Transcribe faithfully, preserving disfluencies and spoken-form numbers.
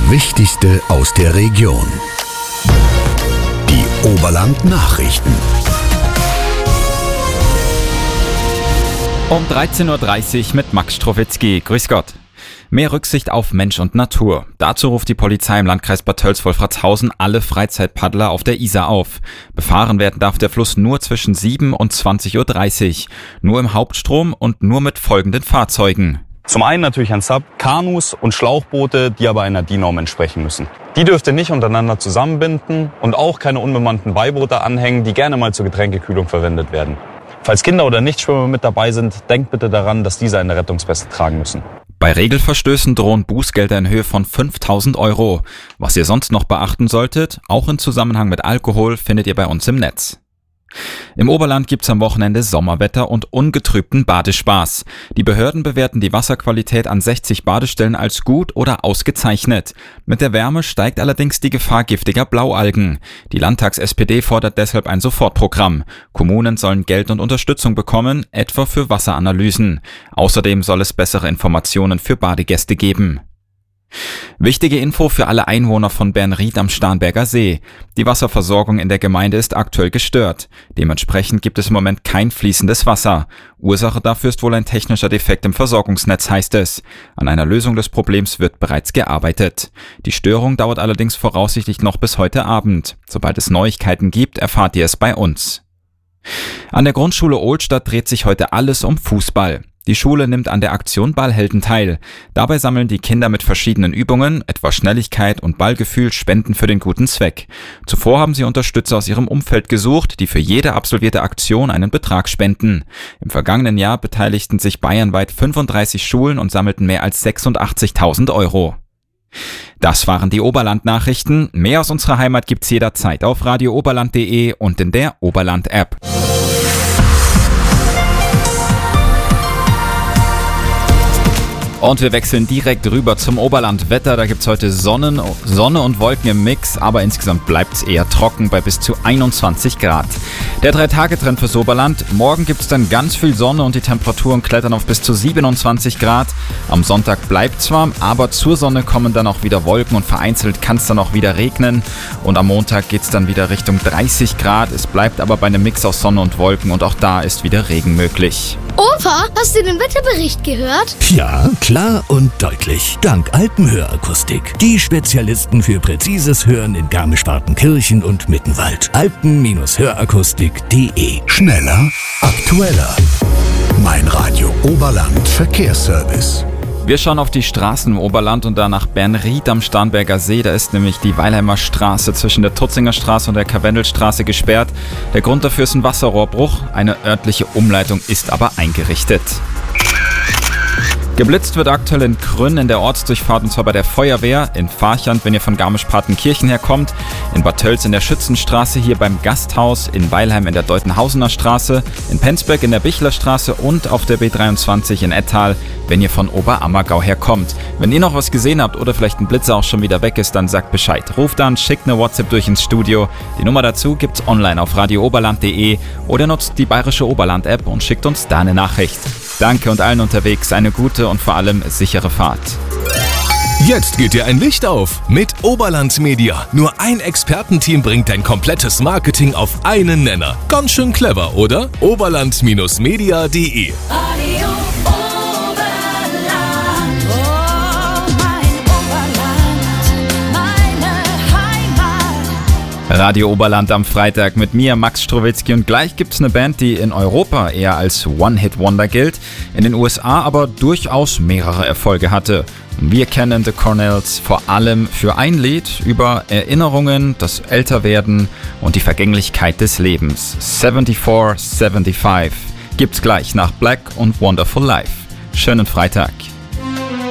Wichtigste aus der Region. Die Oberland Nachrichten. Um dreizehn Uhr dreißig mit Max Strowitzki. Grüß Gott. Mehr Rücksicht auf Mensch und Natur. Dazu ruft die Polizei im Landkreis Bad Tölz-Wolfratshausen alle Freizeitpaddler auf der Isar auf. Befahren werden darf der Fluss nur zwischen sieben und zwanzig Uhr dreißig. Nur im Hauptstrom und nur mit folgenden Fahrzeugen. Zum einen natürlich ein Sub, Kanus und Schlauchboote, die aber einer D I N-Norm entsprechen müssen. Die dürft ihr nicht untereinander zusammenbinden und auch keine unbemannten Beiboote anhängen, die gerne mal zur Getränkekühlung verwendet werden. Falls Kinder oder Nichtschwimmer mit dabei sind, denkt bitte daran, dass diese eine Rettungsweste tragen müssen. Bei Regelverstößen drohen Bußgelder in Höhe von fünftausend Euro. Was ihr sonst noch beachten solltet, auch im Zusammenhang mit Alkohol, findet ihr bei uns im Netz. Im Oberland gibt's am Wochenende Sommerwetter und ungetrübten Badespaß. Die Behörden bewerten die Wasserqualität an sechzig Badestellen als gut oder ausgezeichnet. Mit der Wärme steigt allerdings die Gefahr giftiger Blaualgen. Die Landtags-S P D fordert deshalb ein Sofortprogramm. Kommunen sollen Geld und Unterstützung bekommen, etwa für Wasseranalysen. Außerdem soll es bessere Informationen für Badegäste geben. Wichtige Info für alle Einwohner von Bernried am Starnberger See. Die Wasserversorgung in der Gemeinde ist aktuell gestört. Dementsprechend gibt es im Moment kein fließendes Wasser. Ursache dafür ist wohl ein technischer Defekt im Versorgungsnetz, heißt es. An einer Lösung des Problems wird bereits gearbeitet. Die Störung dauert allerdings voraussichtlich noch bis heute Abend. Sobald es Neuigkeiten gibt, erfahrt ihr es bei uns. An der Grundschule Ohlstadt dreht sich heute alles um Fußball. Die Schule nimmt an der Aktion Ballhelden teil. Dabei sammeln die Kinder mit verschiedenen Übungen, etwa Schnelligkeit und Ballgefühl, Spenden für den guten Zweck. Zuvor haben sie Unterstützer aus ihrem Umfeld gesucht, die für jede absolvierte Aktion einen Betrag spenden. Im vergangenen Jahr beteiligten sich bayernweit fünfunddreißig Schulen und sammelten mehr als sechsundachtzigtausend Euro. Das waren die Oberland-Nachrichten. Mehr aus unserer Heimat gibt's jederzeit auf radio oberland punkt de und in der Oberland-App. Und wir wechseln direkt rüber zum Oberlandwetter. Da gibt's heute Sonnen, Sonne und Wolken im Mix, aber insgesamt bleibt's eher trocken bei bis zu einundzwanzig Grad. Der drei-Tage-Trend fürs Oberland. Morgen gibt's dann ganz viel Sonne und die Temperaturen klettern auf bis zu siebenundzwanzig Grad. Am Sonntag bleibt's warm, aber zur Sonne kommen dann auch wieder Wolken und vereinzelt kann's dann auch wieder regnen. Und am Montag geht's dann wieder Richtung dreißig Grad. Es bleibt aber bei einem Mix aus Sonne und Wolken und auch da ist wieder Regen möglich. Opa, hast du den Wetterbericht gehört? Ja, klar und deutlich. Dank Alpenhörakustik. Die Spezialisten für präzises Hören in Garmisch-Partenkirchen und Mittenwald. alpen Hörakustik punkt de. Schneller, aktueller. Mein Radio Oberland Verkehrsservice. Wir schauen auf die Straßen im Oberland und da nach Bernried am Starnberger See. Da ist nämlich die Weilheimer Straße zwischen der Tutzinger Straße und der Karwendelstraße gesperrt. Der Grund dafür ist ein Wasserrohrbruch. Eine örtliche Umleitung ist aber eingerichtet. Geblitzt wird aktuell in Krünn in der Ortsdurchfahrt und zwar bei der Feuerwehr, in Farchand, wenn ihr von Garmisch-Partenkirchen herkommt, in Bad Tölz in der Schützenstraße, hier beim Gasthaus, in Weilheim in der Deutenhausener Straße, in Penzberg in der Bichlerstraße und auf der B dreiundzwanzig in Ettal, wenn ihr von Oberammergau herkommt. Wenn ihr noch was gesehen habt oder vielleicht ein Blitzer auch schon wieder weg ist, dann sagt Bescheid. Ruft an, schickt eine WhatsApp durch ins Studio. Die Nummer dazu gibt's online auf radio oberland punkt de oder nutzt die Bayerische Oberland-App und schickt uns da eine Nachricht. Danke und allen unterwegs eine gute und vor allem sichere Fahrt. Jetzt geht dir ein Licht auf mit Oberland Media. Nur ein Expertenteam bringt dein komplettes Marketing auf einen Nenner. Ganz schön clever, oder? oberland Media punkt de. Radio Oberland am Freitag mit mir, Max Strowitzki, und gleich gibt's eine Band, die in Europa eher als One-Hit-Wonder gilt, in den U S A aber durchaus mehrere Erfolge hatte. Wir kennen The Cornells vor allem für ein Lied über Erinnerungen, das Älterwerden und die Vergänglichkeit des Lebens. vierundsiebzig fünfundsiebzig gibt's gleich nach Black und Wonderful Life. Schönen Freitag.